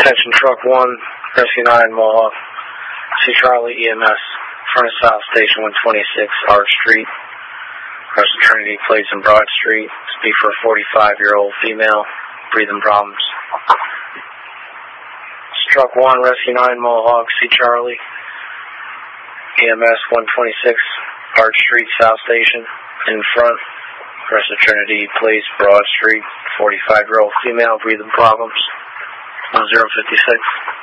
Attention Truck 1, Rescue 9, Mohawk. C. Charlie EMS, front of South Station 126, Arch Street. Rest of Trinity Place in Broad Street. Speak for a 45-year-old female, breathing problems. Truck 1, Rescue 9, Mohawk, C. Charlie EMS 126, Arch Street, South Station, in front. Rest of Trinity Place, Broad Street, 45-year-old female, breathing problems. 1056.